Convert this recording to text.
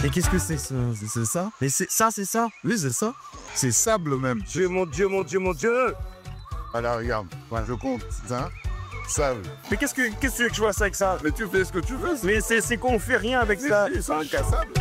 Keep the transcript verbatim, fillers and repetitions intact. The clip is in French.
Et qu'est-ce que c'est ça? C'est ça? Mais c'est ça, c'est ça? Oui, c'est ça. C'est sable même. Dieu, mon Dieu, mon Dieu, mon Dieu. Alors regarde, moi je compte, hein. Sable. Mais qu'est-ce que qu'est-ce que tu veux que je fasse avec ça? Mais tu fais ce que tu veux. Mais c'est c'est qu'on fait rien avec ça. C'est incassable.